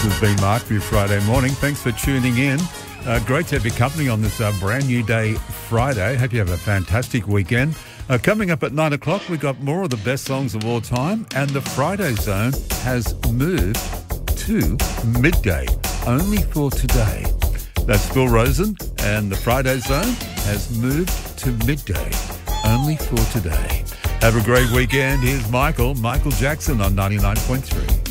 This has been Mark for your Friday morning. Thanks for tuning in. Great to have your company on this brand new day, Friday. Hope you have a fantastic weekend. Coming up at 9 o'clock, we've got more of the best songs of all time, and the Friday Zone has moved to midday, only for today. That's Phil Rosen, and the Friday Zone has moved to midday, only for today. Have a great weekend. Here's Michael Jackson on 99.3.